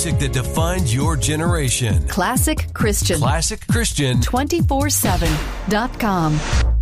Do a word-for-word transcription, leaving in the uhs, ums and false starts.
music that defined your generation. Classic Christian. Classic Christian. two four seven dot com.